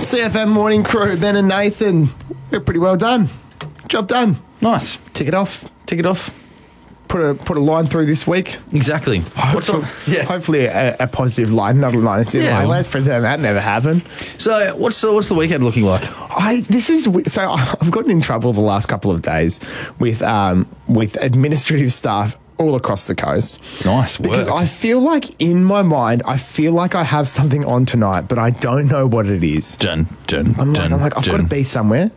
CFM morning crew, Ben and Nathan. We're pretty well done. Job done. Nice. Tick it off. Tick it off. Put a line through this week. Exactly. Hopefully a positive line, not a line. It's like, let's pretend that never happened. So what's the weekend looking like? I've gotten in trouble the last couple of days with administrative staff all across the coast. Nice work. Because I feel like in my mind, I have something on tonight, but I don't know what it is. I'm like, I've got to be somewhere.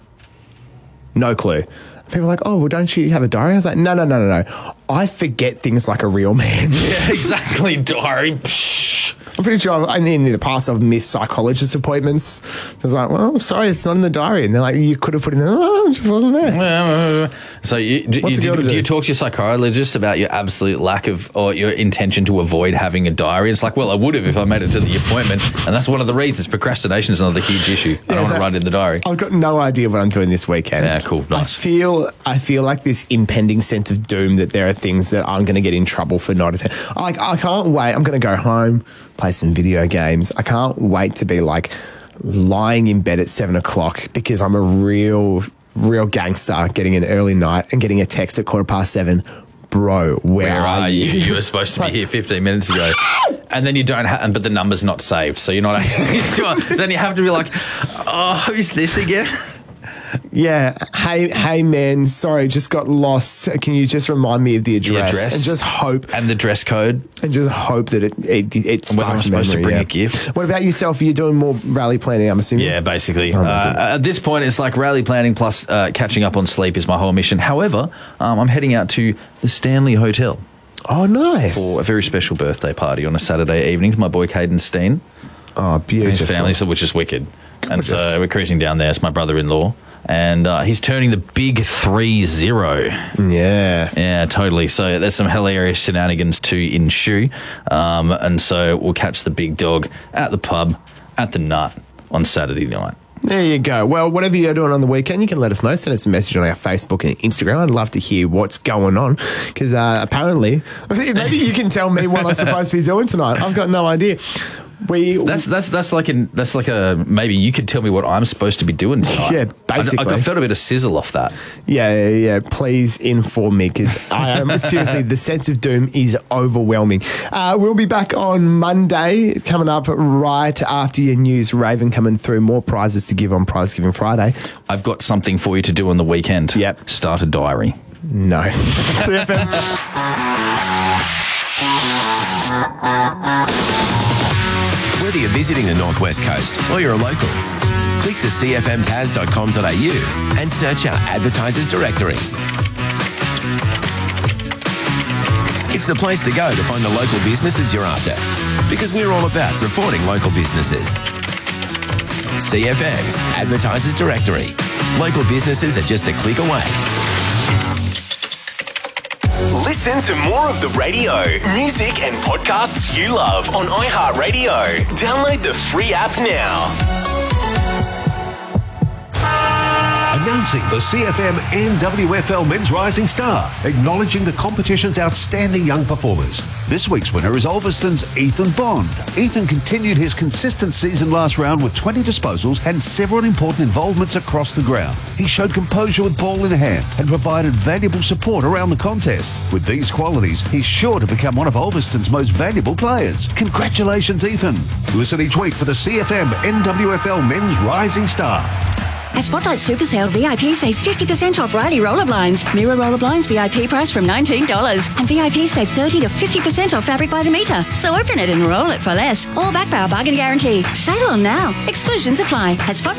No clue. People are like, oh, well, don't you have a diary? I was like, no. I forget things like a real man. Yeah, exactly. Diary. Psh. I'm pretty sure in the past I've missed psychologist appointments. I was like, well, I'm sorry, it's not in the diary. And they're like, you could have put it in there. Oh, it just wasn't there. So do you talk to your psychologist about your absolute lack of, or your intention to avoid having a diary? It's like, well, I would have if I made it to the appointment. And that's one of the reasons. Procrastination is another huge issue. I don't want to write it in the diary. I've got no idea what I'm doing this weekend. Yeah, cool. Nice. I feel like this impending sense of doom that there are things that I'm going to get in trouble for not attending. I can't wait. I'm going to go home, play some video games. I can't wait to be like lying in bed at 7 o'clock because I'm a real gangster getting an early night and getting a text at 7:15. Bro, where are you? You were supposed to be here 15 minutes ago. And then you don't have, but the number's not saved. So you're not actually sure. So then you have to be like, oh, who's this again? Yeah. Hey, man. Sorry, just got lost. Can you just remind me of the address? And just hope. And the dress code. And just hope that it sparks I'm supposed to bring a gift. What about yourself? Are you doing more rally planning, I'm assuming? Yeah, basically. At this point, it's like rally planning plus catching up on sleep is my whole mission. However, I'm heading out to the Stanley Hotel. Oh, nice. For a very special birthday party on a Saturday evening to my boy Caden Steen. Oh, beautiful. And his family, which is wicked. Gorgeous. And so we're cruising down there. It's my brother-in-law. And he's turning the big 30. Yeah, totally. So there's some hilarious shenanigans to ensue. And so we'll catch the big dog at the pub at the Nut on Saturday night. There you go. Well, whatever you're doing on the weekend, you can let us know. Send us a message on our Facebook and Instagram. I'd love to hear what's going on because apparently, maybe you can tell me what I'm supposed to be doing tonight. I've got no idea. That's like a maybe you could tell me what I'm supposed to be doing tonight. Yeah, basically. I felt a bit of sizzle off that. Yeah. Please inform me because seriously, the sense of doom is overwhelming. We'll be back on Monday, coming up right after your news. Raven coming through, more prizes to give on Prize Giving Friday. I've got something for you to do on the weekend. Yep. Start a diary. No. Whether you're visiting the Northwest Coast or you're a local, click to cfmtas.com.au and search our advertisers directory. It's the place to go to find the local businesses you're after, because we're all about supporting local businesses. CFM's advertisers directory. Local businesses are just a click away. Listen to more of the radio, music and podcasts you love on iHeartRadio. Download the free app now. Announcing the CFM NWFL Men's Rising Star, acknowledging the competition's outstanding young performers. This week's winner is Ulverston's Ethan Bond. Ethan continued his consistent season last round with 20 disposals and several important involvements across the ground. He showed composure with ball in hand and provided valuable support around the contest. With these qualities, he's sure to become one of Ulverston's most valuable players. Congratulations, Ethan. Listen each week for the CFM NWFL Men's Rising Star. At Spotlight Super Sale, VIP save 50% off Riley roller blinds. Mirror roller blinds VIP price from $19. And VIP save 30 to 50% off fabric by the metre. So open it and roll it for less. All backed by our bargain guarantee. Sale on now. Exclusions apply. At Spotlight